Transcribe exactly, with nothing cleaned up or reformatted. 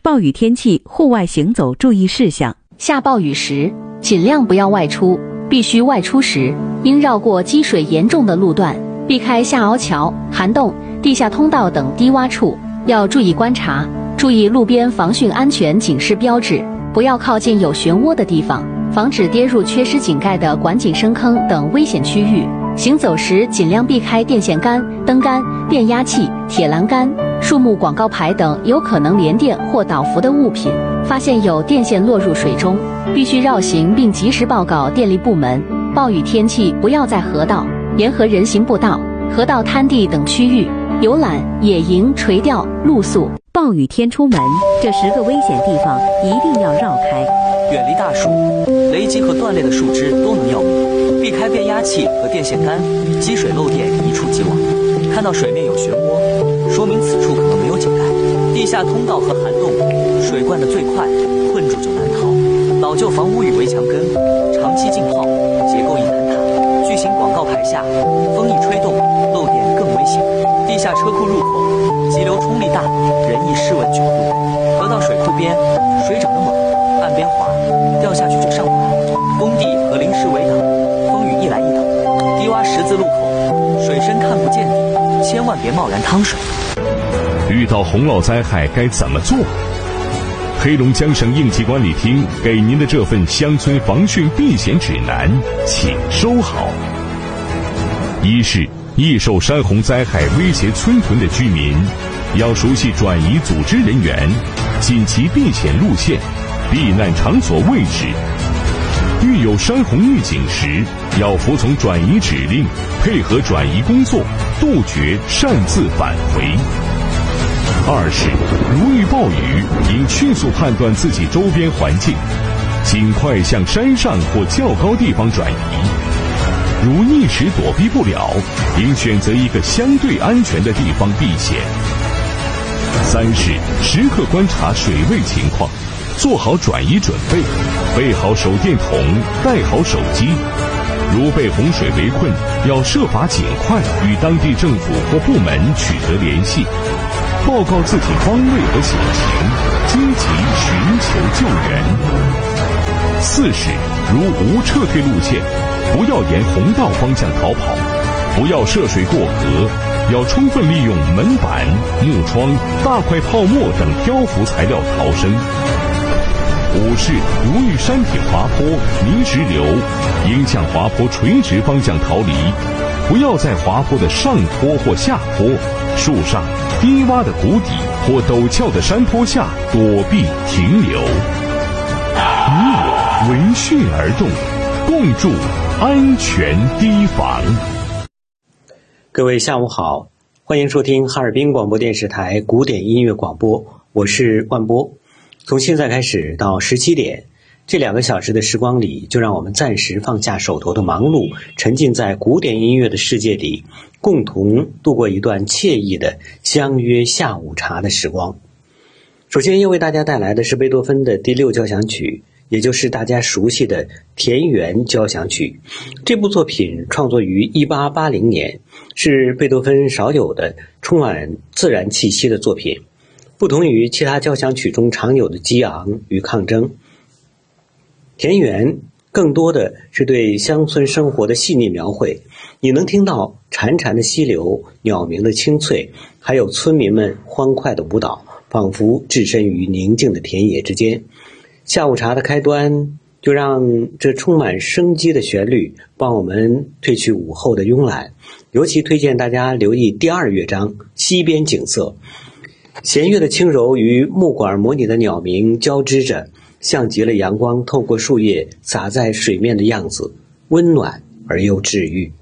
暴雨天气户外行走注意事项。 下暴雨时，尽量不要外出，必须外出时，应绕过积水严重的路段，避开下凹桥、涵洞、地下通道等低洼处，要注意观察，注意路边防汛安全警示标志，不要靠近有漩涡的地方，防止跌入缺失井盖的管井深坑等危险区域。行走时尽量避开电线杆、灯杆、变压器、铁栏杆、树木广告牌等有可能连电或导浮的物品。发现有电线落入水中，必须绕行并及时报告电力部门。暴雨天气不要在河道、沿河人行步道、河道滩地等区域游览、野营、垂钓、露宿。 暴雨天出门，这十个危险地方一定要绕开。 远离大树，雷击和断裂的树枝都能要命，避开变压器和电线杆，积水漏电一触即亡。看到水面有漩涡，说明此处可能没有井盖。地下通道和涵洞，水灌得最快，困住就难逃。老旧房屋与围墙根，长期浸泡，结构易坍塌。巨型广告牌下，风一吹动，漏电更危险。地下车库入口，急流冲力大，人易失稳卷入。河道水库边，水涨得猛，岸边滑，掉下去就上不来。工地和临时围挡，风雨一来一倒。低洼十字路口，水深看不见底，千万别贸然趟水。 遇到洪涝灾害该怎么做？黑龙江省应急管理厅给您的这份乡村防汛避险指南，请收好。一是易受山洪灾害威胁村屯的居民，要熟悉转移组织人员、紧急避险路线、避难场所位置。遇有山洪预警时，要服从转移指令，配合转移工作，杜绝擅自返回。二是如遇暴雨，应迅速判断自己周边环境，尽快向山上或较高地方转移。如一时躲避不了，应选择一个相对安全的地方避险。三是时刻观察水位情况，做好转移准备，备好手电筒，带好手机。如被洪水围困，要设法尽快与当地政府或部门取得联系，报告自己方位和险情，积极寻求救援。四是如无撤退路线，不要沿洪道方向逃跑，不要涉水过河，要充分利用门板、木窗、大块泡沫等漂浮材料逃生。五是如遇山体滑坡、泥石流，应向滑坡垂直方向逃离，不要在滑坡的上坡或下坡、树上、低洼的谷底或陡峭的山坡下躲避停留。你我闻讯而动，共筑安全堤防。 各位下午好，欢迎收听哈尔滨广播电视台古典音乐广播，我是万波。从现在开始到十七点，这两个小时的时光里，就让我们暂时放下手头的忙碌，沉浸在古典音乐的世界里，共同度过一段惬意的相约下午茶的时光。首先要为大家带来的是贝多芬的第六交响曲，也就是大家熟悉的田园交响曲。这部作品创作于一八八零年，是贝多芬少有的充满自然气息的作品。不同于其他交响曲中常有的激昂与抗争，田园更多的是对乡村生活的细腻描绘。你能听到潺潺的溪流、鸟鸣的清脆，还有村民们欢快的舞蹈，仿佛置身于宁静的田野之间。下午茶的开端，就让这充满生机的旋律帮我们褪去午后的慵懒。尤其推荐大家留意第二乐章西边景色，弦乐的轻柔与木管模拟的鸟鸣交织着，像极了阳光透过树叶洒在水面的样子，温暖而又治愈。